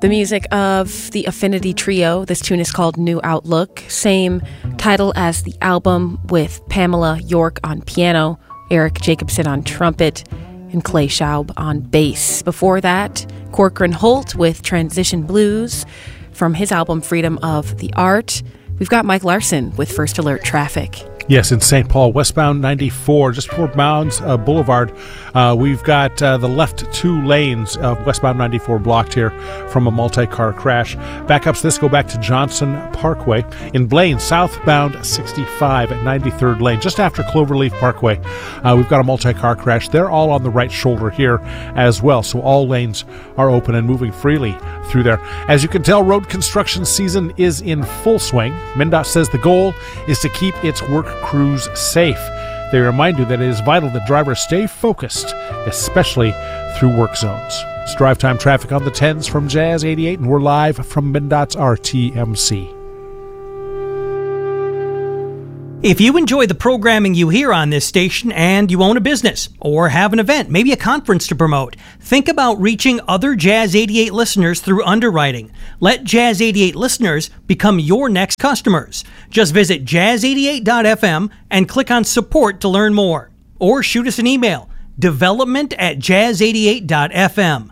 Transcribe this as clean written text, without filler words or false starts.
The music of the Affinity Trio. This tune is called New Outlook. Same title as the album, with Pamela York on piano, Eric Jacobson on trumpet, and Clay Schaub on bass. Before that, Corcoran Holt with Transition Blues from his album Freedom of the Art. We've got Mike Larson with First Alert Traffic. Yes, in St. Paul, westbound 94, just before Mounds Boulevard, we've got the left 2 lanes of westbound 94 blocked here from a multi-car crash. Backups this go back to Johnson Parkway. In Blaine, southbound 65 at 93rd lane, just after Cloverleaf Parkway. We've got a multi-car crash. They're all on the right shoulder here as well, so all lanes are open and moving freely through there. As you can tell, road construction season is in full swing. MnDOT says the goal is to keep its work crews safe. They remind you that it is vital that drivers stay focused, especially through work zones. It's Drive Time Traffic on the 10s from Jazz 88, and we're live from MnDOT's RTMC. If you enjoy the programming you hear on this station and you own a business or have an event, maybe a conference to promote, think about reaching other Jazz 88 listeners through underwriting. Let Jazz 88 listeners become your next customers. Just visit jazz88.fm and click on support to learn more. Or shoot us an email, development@jazz88.fm.